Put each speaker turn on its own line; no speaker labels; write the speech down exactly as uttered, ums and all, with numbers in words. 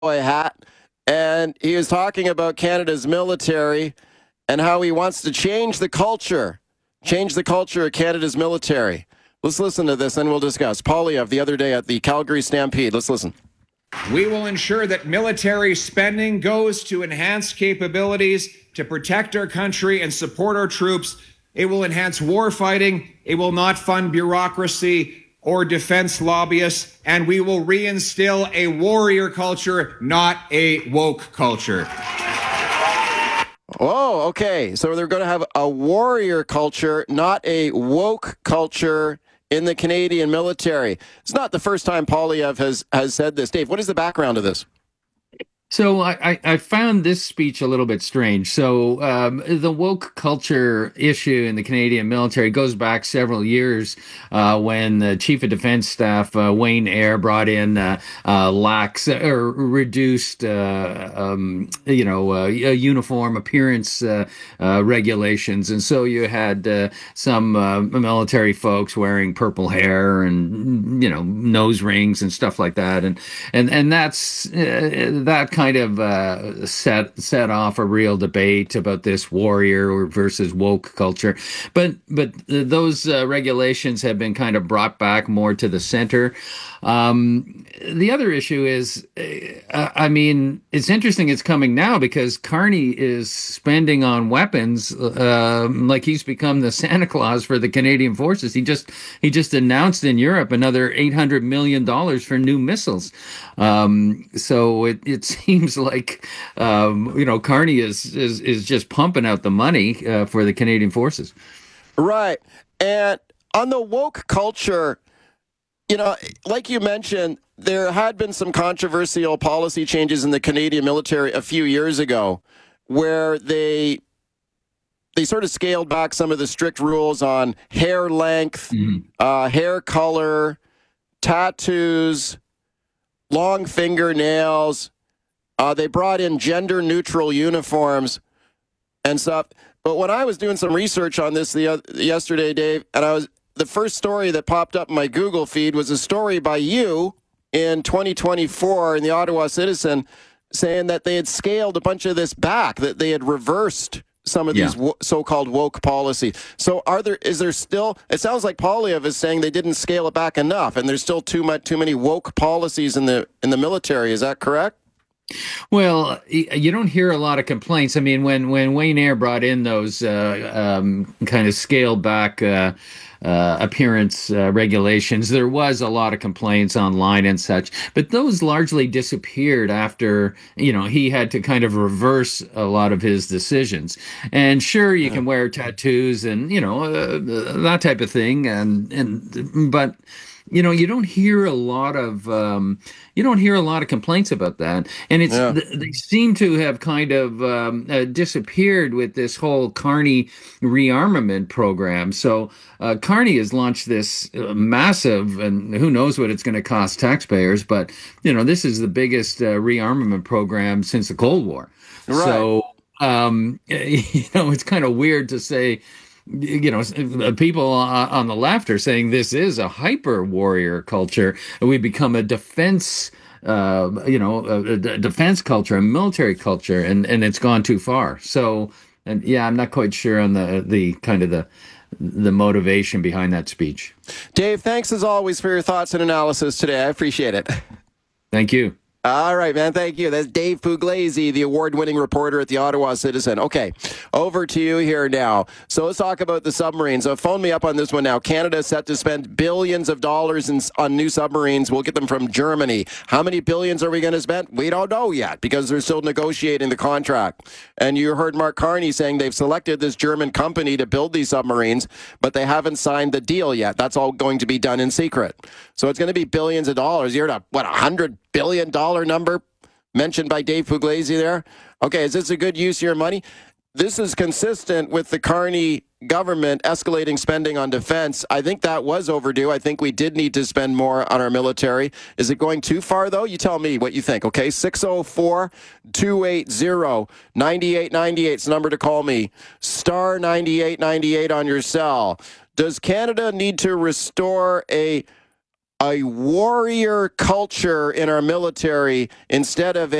hat, and he was talking about Canada's military and how he wants to change the culture, change the culture of Canada's military. Let's listen to this and we'll discuss. Poilievre the other day at the Calgary Stampede. Let's listen.
We will ensure that military spending goes to enhance capabilities to protect our country and support our troops. It will enhance war fighting. It will not fund bureaucracy or defense lobbyists. And we will reinstill a warrior culture, not a woke culture.
Oh, okay. So they're going to have a warrior culture, not a woke culture in the Canadian military. It's not the first time Poilievre has, has said this. Dave, what is the background of this?
So I, I found this speech a little bit strange. So um, the woke culture issue in the Canadian military goes back several years uh, when the Chief of Defense Staff, uh, Wayne Eyre, brought in uh, uh, lax or reduced, uh, um, you know, uh, uniform appearance uh, uh, regulations. And so you had uh, some uh, military folks wearing purple hair and, you know, nose rings and stuff like that. And and and that's uh, that kind kind of uh, set set off a real debate about this warrior versus woke culture, but but those uh, regulations have been kind of brought back more to the center. Um, the other issue is, uh, I mean, it's interesting it's coming now because Carney is spending on weapons uh, like he's become the Santa Claus for the Canadian forces. He just he just announced in Europe another eight hundred million dollars for new missiles. Um, so it, it seems like, um, you know, Carney is, is, is just pumping out the money uh, for the Canadian forces.
Right. And on the woke culture, you know, like you mentioned, there had been some controversial policy changes in the Canadian military a few years ago where they they sort of scaled back some of the strict rules on hair length, mm-hmm. uh, hair color, tattoos, long fingernails. Uh, they brought in gender-neutral uniforms and stuff. But when I was doing some research on this the uh, yesterday, Dave, and I was the first story that popped up in my Google feed was a story by you in twenty twenty-four in the Ottawa Citizen saying that they had scaled a bunch of this back, that they had reversed some of yeah. these wo- so-called woke policies. So are there, is there still, it sounds like Poilievre is saying they didn't scale it back enough and there's still too much, too many woke policies in the, in the military. Is that correct?
Well, you don't hear a lot of complaints. I mean, when, when Wayne Eyre brought in those uh, um, kind of scaled back uh, uh, appearance uh, regulations, there was a lot of complaints online and such. But those largely disappeared after, you know, he had to kind of reverse a lot of his decisions. And sure, you yeah. can wear tattoos and, you know, uh, that type of thing. And, and but... You know, you don't hear a lot of um, you don't hear a lot of complaints about that, and it's yeah. th- they seem to have kind of um, uh, disappeared with this whole Carney rearmament program. So uh, Carney has launched this uh, massive, and who knows what it's going to cost taxpayers, but you know, this is the biggest uh, rearmament program since the Cold War. Right. So um, you know, it's kind of weird to say. You know, people on the left are saying this is a hyper warrior culture. We become a defense, uh, you know, a, a defense culture, a military culture, and, and it's gone too far. So, and yeah, I'm not quite sure on the the kind of the the motivation behind that speech.
Dave, thanks as always for your thoughts and analysis today. I appreciate it.
Thank you.
All right, man. Thank you. That's Dave Pugliese, the award-winning reporter at the Ottawa Citizen. Okay, over to you here now. So let's talk about the submarines. So phone me up on this one now. Canada is set to spend billions of dollars in, on new submarines. We'll get them from Germany. How many billions are we going to spend? We don't know yet because they're still negotiating the contract. And you heard Mark Carney saying they've selected this German company to build these submarines, but they haven't signed the deal yet. That's all going to be done in secret. So it's going to be billions of dollars. You're at, what, one hundred billion dollars number mentioned by Dave Pugliese there. Okay, is this a good use of your money? This is consistent with the Carney government escalating spending on defense. I think that was overdue. I think we did need to spend more on our military. Is it going too far, though? You tell me what you think, okay? six oh four, two eight zero, nine eight nine eight is the number to call me. Star ninety-eight ninety-eight on your cell. Does Canada need to restore a a warrior culture in our military instead of